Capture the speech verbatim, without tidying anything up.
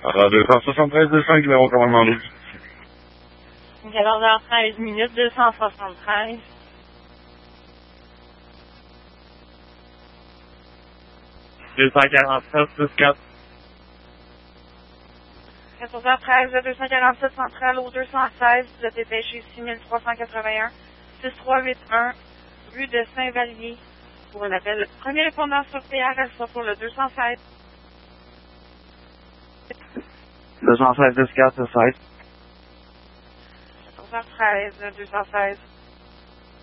Alors, deux cent soixante-treize deux cents numéro commandement douze. quatorze heures treize minutes, deux cent soixante-treize. deux cent quarante-sept soixante-quatre. quatorze heures treize, deux cent quarante-sept centrale au deux cent seize, vous êtes dépêché six mille trois cent quatre-vingt-un, six trois huit un, rue de Saint-Vallier, pour un appel. Premier répondant sur P R, elle sera pour le deux cent seize. deux cent seize, deux cent seize. quatorze heures treize, deux cent seize.